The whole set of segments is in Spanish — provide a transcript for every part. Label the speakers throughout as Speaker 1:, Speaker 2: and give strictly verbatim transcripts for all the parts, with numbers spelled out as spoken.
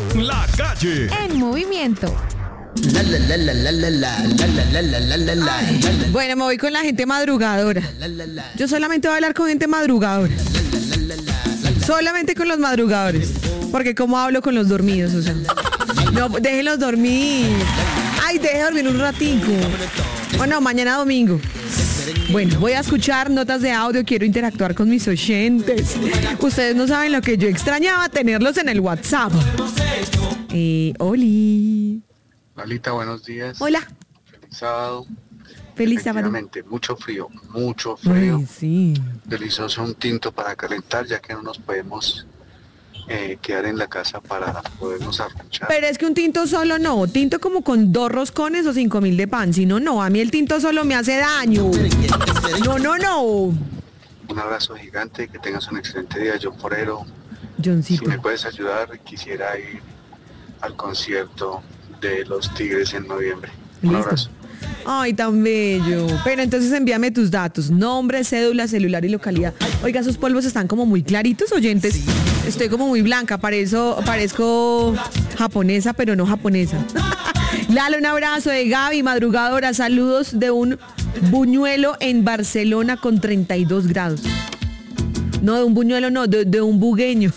Speaker 1: La Calle.
Speaker 2: En movimiento.
Speaker 3: La, la, la, la, la, la, la, la, la, la, la, la, la.
Speaker 2: Bueno, me voy con la gente madrugadora. Yo solamente voy a hablar con gente madrugadora. Solamente con los madrugadores. Porque como hablo con los dormidos, o sea. No, déjenlos dormir. Ay, deje dormir un ratico. Bueno, mañana domingo. Bueno, voy a escuchar notas de audio, quiero interactuar con mis oyentes. Ustedes no saben lo que yo extrañaba, tenerlos en el WhatsApp. Eh, Oli.
Speaker 4: Lalita, buenos días.
Speaker 2: Hola.
Speaker 4: Feliz sábado.
Speaker 2: Feliz sábado.
Speaker 4: Efectivamente, mucho frío, mucho frío.
Speaker 2: Ay, sí.
Speaker 4: Delicioso un tinto para calentar, ya que no nos podemos eh, quedar en la casa para podernos arrunchar.
Speaker 2: Pero es que un tinto solo no, tinto como con dos roscones o cinco mil de pan, si no, no, a mí el tinto solo me hace daño. No, no, no.
Speaker 4: Un abrazo gigante, que tengas un excelente día, John Forero.
Speaker 2: Johncito.
Speaker 4: Si me puedes ayudar, quisiera ir al concierto de los Tigres en noviembre. Un
Speaker 2: Listo.
Speaker 4: abrazo.
Speaker 2: Ay, tan bello. Pero entonces envíame tus datos, nombre, cédula, celular y localidad. Oiga, esos polvos están como muy claritos, oyentes. Estoy como muy blanca, parezco, parezco japonesa, pero no japonesa. Lalo, un abrazo de Gaby, madrugadora. Saludos de un buñuelo en Barcelona con treinta y dos grados. No, de un buñuelo, no, de, de un bugueño.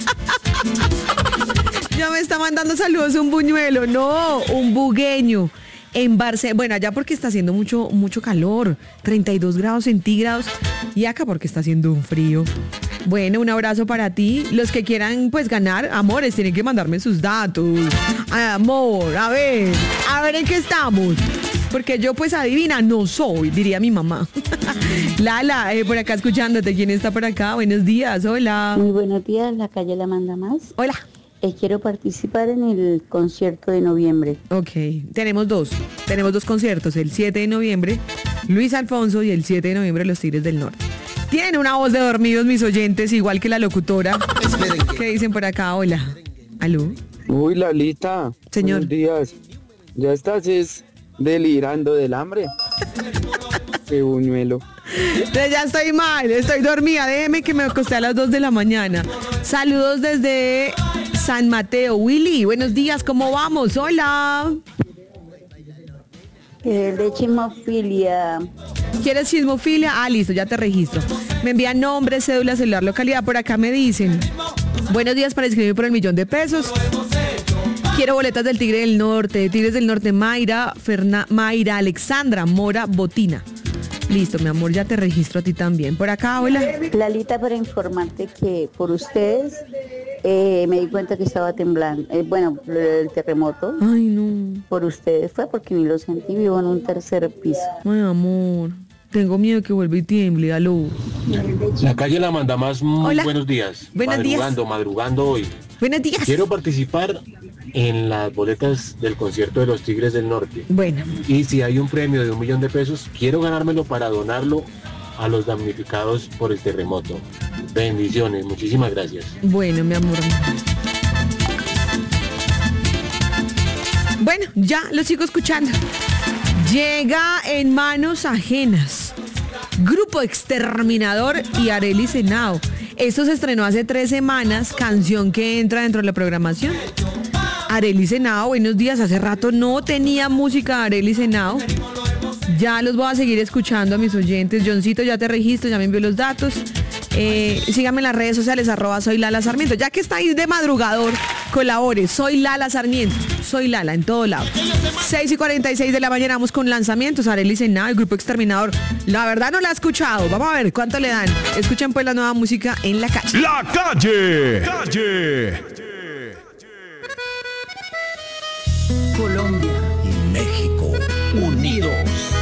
Speaker 2: Ya me está mandando saludos un buñuelo. No, un bugueño. En Barcelona, bueno, allá porque está haciendo mucho, mucho calor, treinta y dos grados centígrados, y acá porque está haciendo un frío. Bueno, un abrazo para ti. Los que quieran, pues, ganar, amores, tienen que mandarme sus datos. Amor, a ver, a ver en qué estamos. Porque yo, pues, adivina, no soy, diría mi mamá. Lala, eh, por acá escuchándote. ¿Quién está por acá? Buenos días, hola.
Speaker 5: Muy buenos días, la calle la manda más.
Speaker 2: Hola.
Speaker 5: Eh, quiero participar en el concierto de noviembre.
Speaker 2: Ok, tenemos dos. Tenemos dos conciertos, el siete de noviembre, Luis Alfonso, y el siete de noviembre, Los Tigres del Norte. Tienen una voz de dormidos mis oyentes, igual que la locutora. ¿Qué dicen por acá? Hola. ¿Aló?
Speaker 6: Uy, Lalita.
Speaker 2: Señor.
Speaker 6: Buenos días. Ya estás es delirando del hambre. Qué buñuelo.
Speaker 2: Ya estoy mal, estoy dormida. Déjeme que me acosté a las dos de la mañana. Saludos desde San Mateo. Willy, buenos días, ¿cómo vamos? Hola.
Speaker 5: Eh, de chismofilia.
Speaker 2: ¿Quieres chismofilia? Ah, listo, ya te registro. Me envían nombre, cédula, celular, localidad. Por acá me dicen: buenos días, para inscribirme por el millón de pesos. Quiero boletas del Tigre del Norte, Tigres del Norte, Mayra, Ferna, Mayra, Alexandra, Mora, Botina. Listo, mi amor, ya te registro a ti también. Por acá, hola.
Speaker 5: Lalita, para informarte que por ustedes eh, me di cuenta que estaba temblando. Eh, bueno, el terremoto.
Speaker 2: Ay, no.
Speaker 5: Por ustedes fue porque ni lo sentí, vivo en un tercer piso.
Speaker 2: Ay, amor. Tengo miedo de que vuelva y tiemble, aló.
Speaker 7: La calle la manda más. Muy
Speaker 2: Hola.
Speaker 7: Buenos días.
Speaker 2: Buenos
Speaker 7: madrugando,
Speaker 2: días.
Speaker 7: madrugando hoy.
Speaker 2: Buenos días.
Speaker 7: Quiero participar en las boletas del concierto de los Tigres del Norte.
Speaker 2: Bueno.
Speaker 7: Y si hay un premio de un millón de pesos, quiero ganármelo para donarlo a los damnificados por el terremoto. Bendiciones, muchísimas gracias.
Speaker 2: Bueno, mi amor. Bueno, ya lo sigo escuchando. Llega En Manos Ajenas, Grupo Exterminador y Arelis Henao. Esto se estrenó hace tres semanas, canción que entra dentro de la programación. Arelis Henao, buenos días. Hace rato no tenía música de Arelis Henao. Ya los voy a seguir escuchando a mis oyentes. Johncito, ya te registro, ya me envió los datos. Eh, síganme en las redes sociales, arroba soy Lala Sarmiento. Ya que estáis de madrugador, colabore. Soy Lala Sarmiento. Soy Lala en todo lado. seis y cuarenta y seis de la mañana, vamos con lanzamientos. Arelis Henao, el Grupo Exterminador. La verdad no la he escuchado. Vamos a ver cuánto le dan. Escuchen pues la nueva música en la calle.
Speaker 1: La Calle. Calle.
Speaker 3: Colombia y México unidos.